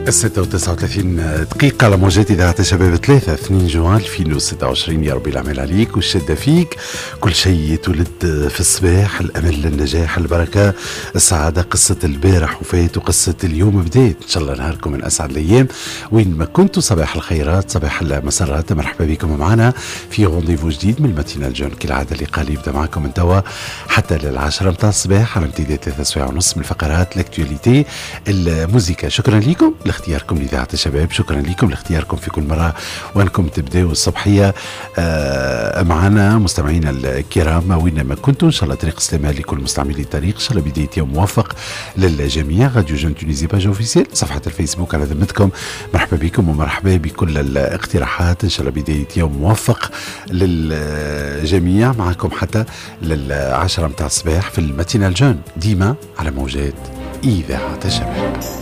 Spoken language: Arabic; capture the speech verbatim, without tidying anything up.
الستة وتسعة وثلاثين دقيقة على موجات إذاعة شباب ثلاثة اثنين جوان ألفين وستة وعشرين. يا ربي العمل عليك والشدة فيك، كل شيء يتولد في الصباح، الأمل، النجاح، البركة، السعادة. قصة البارح وفات وقصة اليوم بديت. إن شاء الله نهاركم من أسعد الأيام وين ما كنتوا. صباح الخيرات، صباح المسرات، مرحبا بكم معنا في رونديفو جديد من الماتينال جون كالعادة اللي قال يبدأ معكم من توا حتى للعشرة متاع الصباح على امتداد ثلاثة سوايع ونص من الفقرات الاكتواليتي الموسيقى. شكرا لكم لاختياركم لإذاعة الشباب، شكرا لكم لاختياركم في كل مرة وأنكم تبدأوا الصبحية معنا مستمعينا الكرام وين ما كنتوا. إن شاء الله طريق السلامة لكل مستعملي الطريق، إن شاء الله بداية يوم موفق للجميع. راديو جون تونيزي باج اوفيسيال، صفحة الفيسبوك على ذمتكم. مرحبا بكم ومرحبا بكل الاقتراحات، إن شاء الله بداية يوم موفق للجميع. معكم حتى للعشرة متاع الصباح في الماتينال جون ديما على موجات إذاعة الشباب.